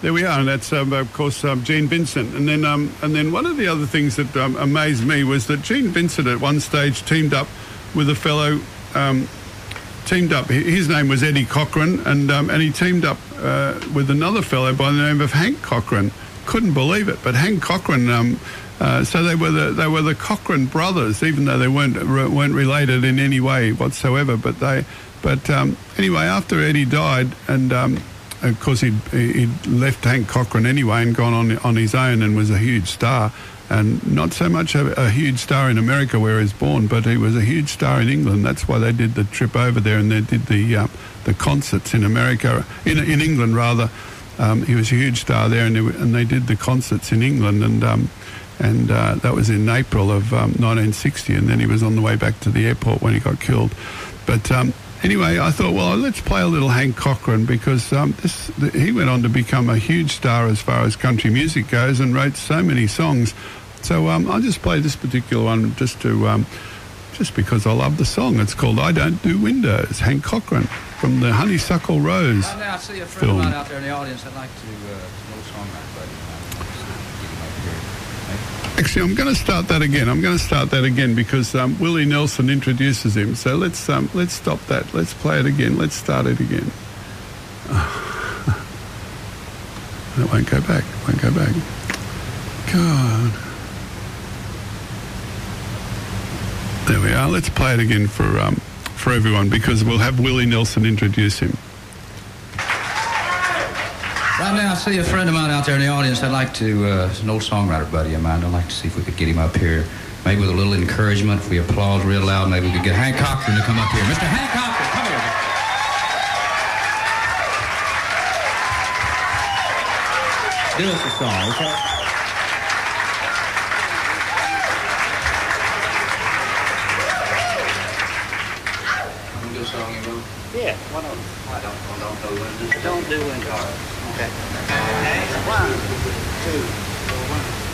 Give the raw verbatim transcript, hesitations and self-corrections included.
there we are, and that's um, of course um, Gene Vincent. And then um, and then one of the other things that um, amazed me was that Gene Vincent at one stage teamed up with a fellow. Um, teamed up. His name was Eddie Cochran, and um, and he teamed up uh, with another fellow by the name of Hank Cochran. Couldn't believe it, but Hank Cochran. Um, uh, so they were the they were the Cochran brothers, even though they weren't weren't related in any way whatsoever. But they, but um, anyway, after Eddie died, and um, of course he'd, he'd left Hank Cochran anyway and gone on on his own and was a huge star. And not so much a, a huge star in America where he was born, but he was a huge star in England. That's why they did the trip over there, and they did the uh, the concerts in America, in in England rather. Um, he was a huge star there, and they, and they did the concerts in England, and um, and uh, that was in April of um, nineteen sixty, and then he was on the way back to the airport when he got killed. But um, anyway, I thought, well, let's play a little Hank Cochran, because um, this, the, he went on to become a huge star as far as country music goes, and wrote so many songs. So um, I'll just play this particular one just to, um, just because I love the song. It's called "I Don't Do Windows." Hank Cochran from the Honeysuckle Rose Right now, I see a friend film. of mine out there in the audience. I'd like to uh, know a song right, buddy. Actually, I'm going to start that again. I'm going to start that again because um, Willie Nelson introduces him. So let's um, let's stop that. Let's play it again. Let's start it again. It won't go back. It won't go back. God. There we are. Let's play it again for um, for everyone, because we'll have Willie Nelson introduce him. Right now, I see a friend of mine out there in the audience. I'd like to, uh, it's an old songwriter buddy of mine. I'd like to see if we could get him up here, maybe with a little encouragement. If we applaud real loud, maybe we could get Hank Cochran to come up here. Mister Hank Cochran, come here. Do us a song, okay? Song you wrote? Yeah, one of them. I don't, I don't know when this Don't do windows. Okay. One, two.